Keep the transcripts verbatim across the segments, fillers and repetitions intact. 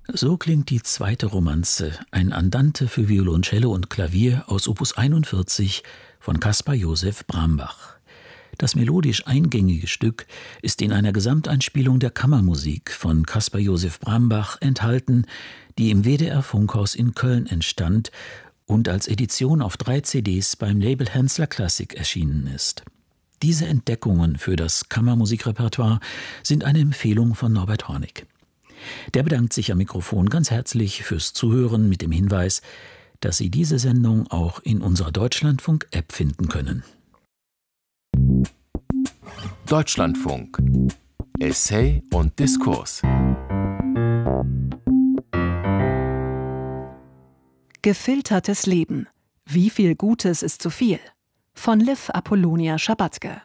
So klingt die zweite Romanze, ein Andante für Violoncello und Klavier aus Opus einundvierzig von Caspar Josef Brambach. Das melodisch eingängige Stück ist in einer Gesamteinspielung der Kammermusik von Caspar Josef Brambach enthalten, die im W D R-Funkhaus in Köln entstand und als Edition auf drei C Ds beim Label Hensler Classic erschienen ist. Diese Entdeckungen für das Kammermusikrepertoire sind eine Empfehlung von Norbert Hornig. Der bedankt sich am Mikrofon ganz herzlich fürs Zuhören mit dem Hinweis, dass Sie diese Sendung auch in unserer Deutschlandfunk-App finden können. Deutschlandfunk. Essay und Diskurs. Gefiltertes Leben. Wie viel Gutes ist zu viel? Von Liv Apollonia Schabatzke.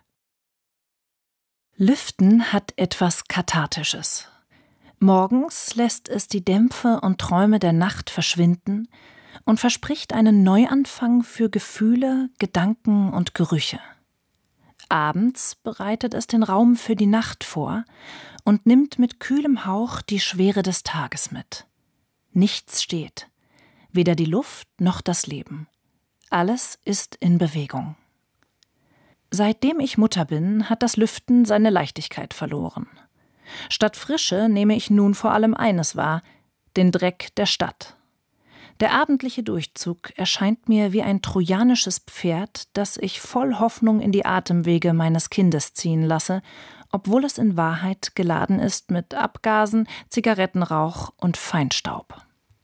Lüften hat etwas Kathartisches. Morgens lässt es die Dämpfe und Träume der Nacht verschwinden und verspricht einen Neuanfang für Gefühle, Gedanken und Gerüche. Abends bereitet es den Raum für die Nacht vor und nimmt mit kühlem Hauch die Schwere des Tages mit. Nichts steht, weder die Luft noch das Leben. Alles ist in Bewegung. Seitdem ich Mutter bin, hat das Lüften seine Leichtigkeit verloren. Statt Frische nehme ich nun vor allem eines wahr: den Dreck der Stadt. Der abendliche Durchzug erscheint mir wie ein trojanisches Pferd, das ich voll Hoffnung in die Atemwege meines Kindes ziehen lasse, obwohl es in Wahrheit geladen ist mit Abgasen, Zigarettenrauch und Feinstaub.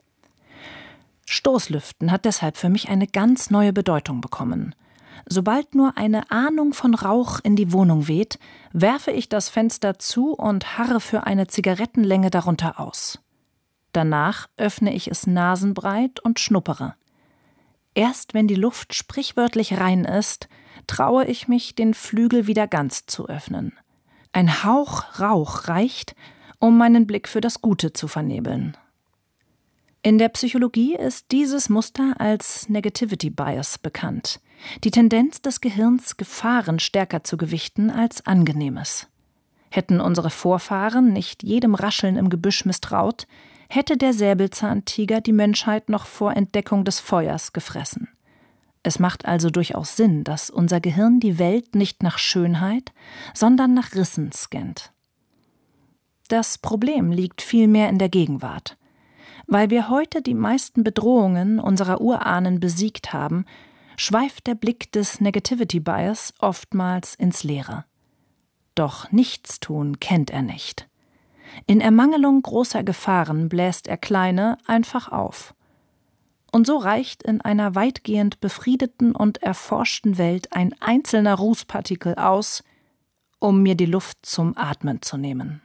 Stoßlüften hat deshalb für mich eine ganz neue Bedeutung bekommen. Sobald nur eine Ahnung von Rauch in die Wohnung weht, werfe ich das Fenster zu und harre für eine Zigarettenlänge darunter aus. Danach öffne ich es nasenbreit und schnuppere. Erst wenn die Luft sprichwörtlich rein ist, traue ich mich, den Flügel wieder ganz zu öffnen. Ein Hauch Rauch reicht, um meinen Blick für das Gute zu vernebeln. In der Psychologie ist dieses Muster als Negativity Bias bekannt. Die Tendenz des Gehirns, Gefahren stärker zu gewichten als Angenehmes. Hätten unsere Vorfahren nicht jedem Rascheln im Gebüsch misstraut, hätte der Säbelzahntiger die Menschheit noch vor Entdeckung des Feuers gefressen. Es macht also durchaus Sinn, dass unser Gehirn die Welt nicht nach Schönheit, sondern nach Rissen scannt. Das Problem liegt vielmehr in der Gegenwart. Weil wir heute die meisten Bedrohungen unserer Urahnen besiegt haben, schweift der Blick des Negativity Bias oftmals ins Leere. Doch Nichtstun kennt er nicht. In Ermangelung großer Gefahren bläst er kleine einfach auf. Und so reicht in einer weitgehend befriedeten und erforschten Welt ein einzelner Rußpartikel aus, um mir die Luft zum Atmen zu nehmen.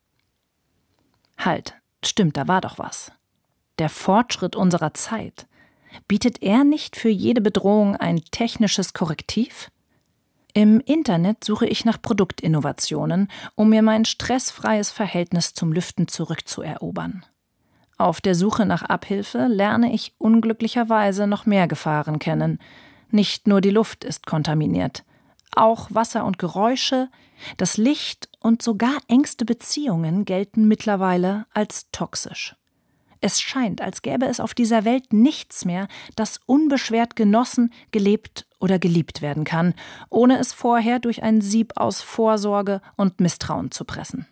Halt, stimmt, da war doch was. Der Fortschritt unserer Zeit. Bietet er nicht für jede Bedrohung ein technisches Korrektiv? Im Internet suche ich nach Produktinnovationen, um mir mein stressfreies Verhältnis zum Lüften zurückzuerobern. Auf der Suche nach Abhilfe lerne ich unglücklicherweise noch mehr Gefahren kennen. Nicht nur die Luft ist kontaminiert. Auch Wasser und Geräusche, das Licht und sogar engste Beziehungen gelten mittlerweile als toxisch. Es scheint, als gäbe es auf dieser Welt nichts mehr, das unbeschwert genossen, gelebt oder geliebt werden kann, ohne es vorher durch ein Sieb aus Vorsorge und Misstrauen zu pressen.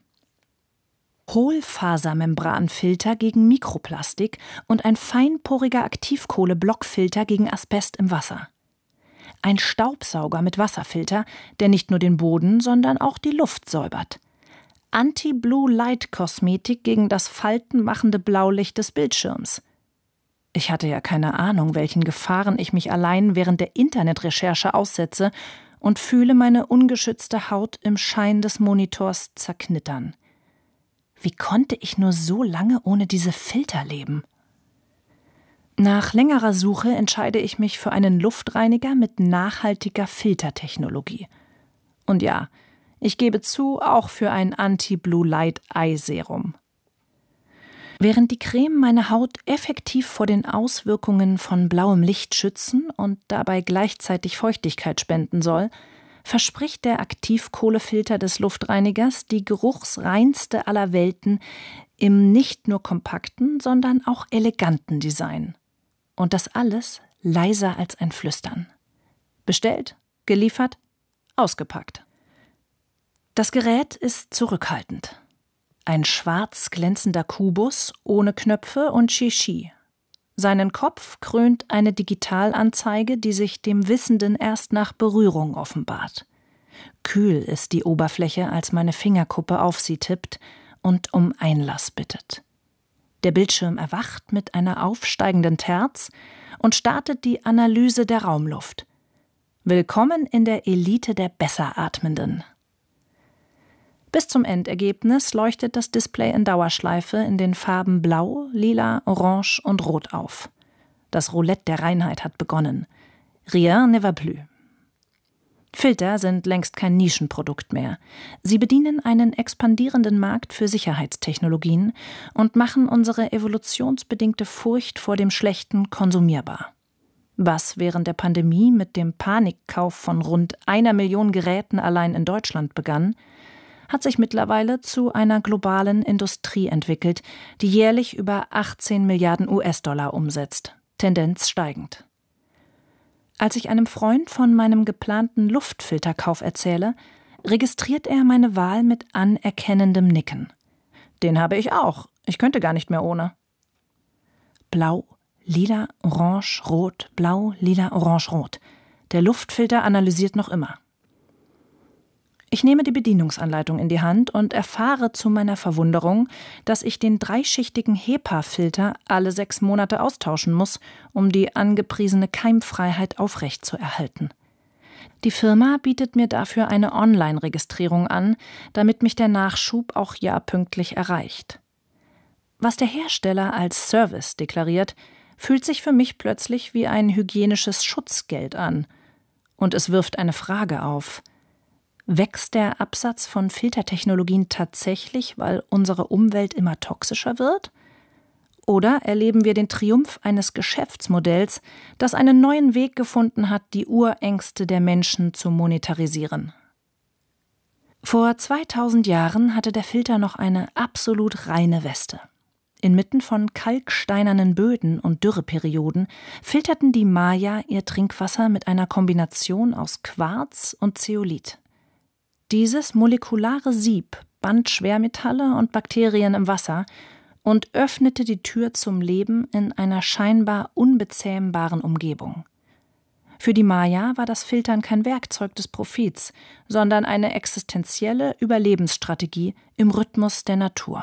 Hohlfasermembranfilter gegen Mikroplastik und ein feinporiger Aktivkohle-Blockfilter gegen Asbest im Wasser. Ein Staubsauger mit Wasserfilter, der nicht nur den Boden, sondern auch die Luft säubert. Anti-Blue-Light-Kosmetik gegen das faltenmachende Blaulicht des Bildschirms. Ich hatte ja keine Ahnung, welchen Gefahren ich mich allein während der Internetrecherche aussetze und fühle meine ungeschützte Haut im Schein des Monitors zerknittern. Wie konnte ich nur so lange ohne diese Filter leben? Nach längerer Suche entscheide ich mich für einen Luftreiniger mit nachhaltiger Filtertechnologie. Und ja, ich gebe zu, auch für ein Anti-Blue-Light-Eye-Serum. Während die Creme meine Haut effektiv vor den Auswirkungen von blauem Licht schützen und dabei gleichzeitig Feuchtigkeit spenden soll, verspricht der Aktivkohlefilter des Luftreinigers die geruchsreinste aller Welten im nicht nur kompakten, sondern auch eleganten Design. Und das alles leiser als ein Flüstern. Bestellt, geliefert, ausgepackt. Das Gerät ist zurückhaltend. Ein schwarz glänzender Kubus ohne Knöpfe und Shishi. Seinen Kopf krönt eine Digitalanzeige, die sich dem Wissenden erst nach Berührung offenbart. Kühl ist die Oberfläche, als meine Fingerkuppe auf sie tippt und um Einlass bittet. Der Bildschirm erwacht mit einer aufsteigenden Terz und startet die Analyse der Raumluft. Willkommen in der Elite der Besseratmenden. Bis zum Endergebnis leuchtet das Display in Dauerschleife in den Farben Blau, Lila, Orange und Rot auf. Das Roulette der Reinheit hat begonnen. Rien ne va plus. Filter sind längst kein Nischenprodukt mehr. Sie bedienen einen expandierenden Markt für Sicherheitstechnologien und machen unsere evolutionsbedingte Furcht vor dem Schlechten konsumierbar. Was während der Pandemie mit dem Panikkauf von rund einer Million Geräten allein in Deutschland begann, hat sich mittlerweile zu einer globalen Industrie entwickelt, die jährlich über achtzehn Milliarden U S-Dollar umsetzt, Tendenz steigend. Als ich einem Freund von meinem geplanten Luftfilterkauf erzähle, registriert er meine Wahl mit anerkennendem Nicken. Den habe ich auch, ich könnte gar nicht mehr ohne. Blau, Lila, Orange, Rot, Blau, Lila, Orange, Rot. Der Luftfilter analysiert noch immer. Ich nehme die Bedienungsanleitung in die Hand und erfahre zu meiner Verwunderung, dass ich den dreischichtigen HEPA-Filter alle sechs Monate austauschen muss, um die angepriesene Keimfreiheit aufrechtzuerhalten. Die Firma bietet mir dafür eine Online-Registrierung an, damit mich der Nachschub auch jahrpünktlich erreicht. Was der Hersteller als Service deklariert, fühlt sich für mich plötzlich wie ein hygienisches Schutzgeld an. Und es wirft eine Frage auf. Wächst der Absatz von Filtertechnologien tatsächlich, weil unsere Umwelt immer toxischer wird? Oder erleben wir den Triumph eines Geschäftsmodells, das einen neuen Weg gefunden hat, die Urängste der Menschen zu monetarisieren? Vor zweitausend Jahren hatte der Filter noch eine absolut reine Weste. Inmitten von kalksteinernen Böden und Dürreperioden filterten die Maya ihr Trinkwasser mit einer Kombination aus Quarz und Zeolit. Dieses molekulare Sieb band Schwermetalle und Bakterien im Wasser und öffnete die Tür zum Leben in einer scheinbar unbezähmbaren Umgebung. Für die Maya war das Filtern kein Werkzeug des Profits, sondern eine existenzielle Überlebensstrategie im Rhythmus der Natur.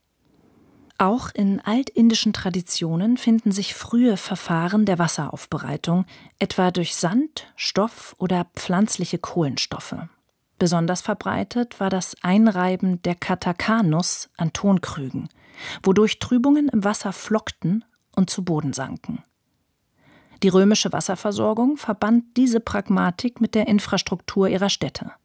Auch in altindischen Traditionen finden sich frühe Verfahren der Wasseraufbereitung, etwa durch Sand, Stoff oder pflanzliche Kohlenstoffe. Besonders verbreitet war das Einreiben der Katakanus an Tonkrügen, wodurch Trübungen im Wasser flockten und zu Boden sanken. Die römische Wasserversorgung verband diese Pragmatik mit der Infrastruktur ihrer Städte.